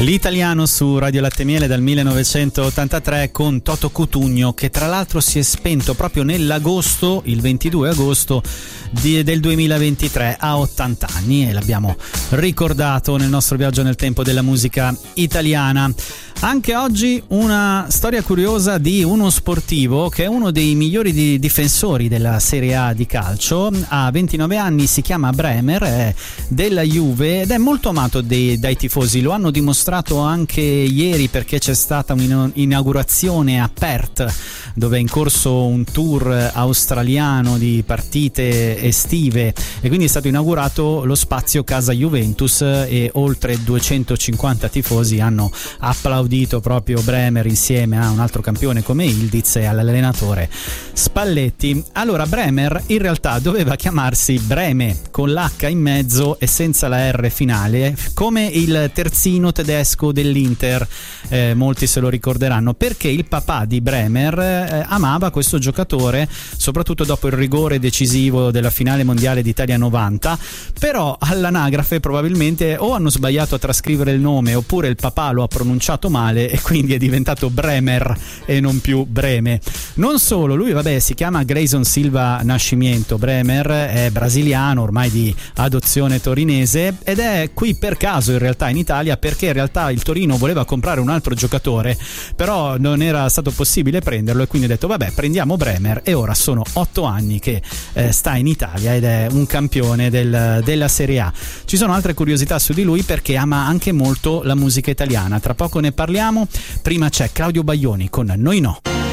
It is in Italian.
L'italiano su Radio Latte Miele dal 1983 con Toto Cutugno, che tra l'altro si è spento proprio nell'agosto, il 22 agosto del 2023, a 80 anni, e l'abbiamo ricordato nel nostro viaggio nel tempo della musica italiana. Anche oggi una storia curiosa di uno sportivo che è uno dei migliori difensori della Serie A di calcio. Ha 29 anni, si chiama Bremer, è della Juve ed è molto amato dai tifosi. Lo hanno dimostrato anche ieri, perché c'è stata un'inaugurazione a Perth, dove è in corso un tour australiano di partite estive, e quindi è stato inaugurato lo spazio Casa Juventus e oltre 250 tifosi hanno applaudito proprio Bremer insieme a un altro campione come Ildiz e all'allenatore Spalletti. Allora, Bremer in realtà doveva chiamarsi Breme, con l'H in mezzo e senza la R finale, come il terzino tedesco dell'Inter, molti se lo ricorderanno, perché il papà di Bremer amava questo giocatore, soprattutto dopo il rigore decisivo della finale mondiale d'Italia 90, però all'anagrafe probabilmente o hanno sbagliato a trascrivere il nome oppure il papà lo ha pronunciato male e quindi è diventato Bremer e non più Breme. Non solo, lui si chiama Grayson Silva Nascimento. Bremer è brasiliano, ormai di adozione torinese, ed è qui per caso in realtà in Italia, perché in realtà il Torino voleva comprare un altro giocatore, però non era stato possibile prenderlo, e quindi ha detto prendiamo Bremer, e ora sono 8 anni che sta in Italia ed è un campione della Serie A. Ci sono altre curiosità su di lui, perché ama anche molto la musica italiana. Tra poco ne parliamo, prima c'è Claudio Baglioni con Noi No.